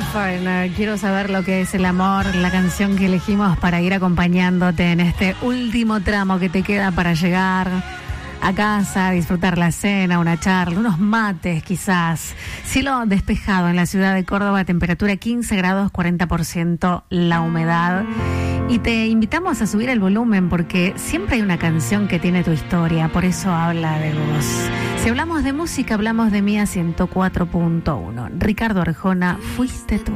Foreigner, quiero saber lo que es el amor, la canción que elegimos para ir acompañándote en este último tramo que te queda para llegar a casa, disfrutar la cena, una charla, unos mates quizás. Cielo despejado en la ciudad de Córdoba, temperatura 15 grados, 40% la humedad. Y te invitamos a subir el volumen porque siempre hay una canción que tiene tu historia, por eso habla de vos. Si hablamos de música, hablamos de Mía 104.1. Ricardo Arjona, fuiste tú.